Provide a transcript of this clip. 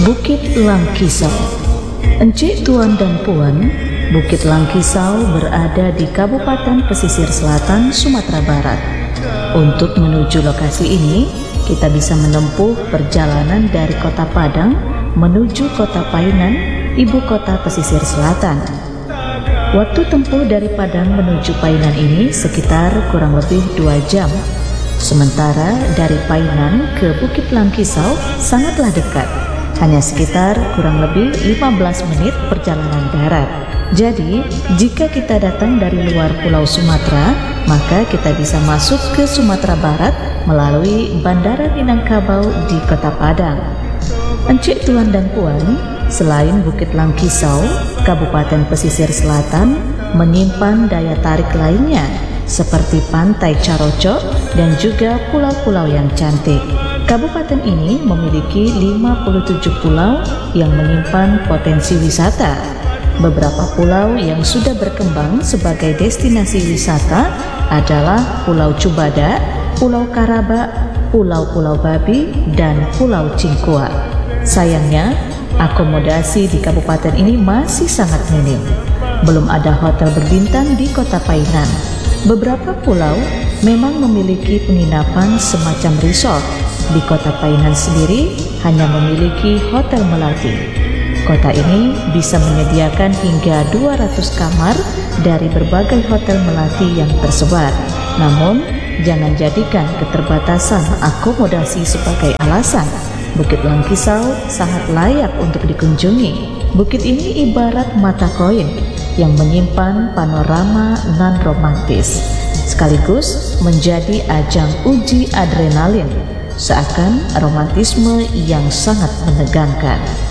Bukit Langkisau. Encik, Tuan dan Puan, Bukit Langkisau berada di Kabupaten Pesisir Selatan, Sumatera Barat. Untuk menuju lokasi ini, kita bisa menempuh perjalanan dari Kota Padang menuju Kota Painan, ibu kota pesisir selatan. Waktu tempuh dari Padang menuju Painan ini sekitar kurang lebih 2 jam. Sementara dari Painan ke Bukit Langkisau sangatlah dekat, hanya sekitar kurang lebih 15 menit perjalanan darat. Jadi, jika kita datang dari luar Pulau Sumatera, maka kita bisa masuk ke Sumatera Barat melalui Bandara Minangkabau di Kota Padang. Encik, Tuan dan Puan, selain Bukit Langkisau, Kabupaten Pesisir Selatan menyimpan daya tarik lainnya seperti Pantai Carocok dan juga pulau-pulau yang cantik. Kabupaten ini memiliki 57 pulau yang menyimpan potensi wisata. Beberapa pulau yang sudah berkembang sebagai destinasi wisata adalah Pulau Cubada, Pulau Karaba, Pulau-Pulau Babi, dan Pulau Cingkua. Sayangnya, akomodasi di kabupaten ini masih sangat minim. Belum ada hotel berbintang di Kota Painan. Beberapa pulau memang memiliki penginapan semacam resort. Di Kota Painan sendiri hanya memiliki hotel melati. Kota ini bisa menyediakan hingga 200 kamar dari berbagai hotel melati yang tersebar. Namun, jangan jadikan keterbatasan akomodasi sebagai alasan. Bukit Langkisau sangat layak untuk dikunjungi. Bukit ini ibarat mata koin yang menyimpan panorama non-romantis, sekaligus menjadi ajang uji adrenalin, seakan romantisme yang sangat menegangkan.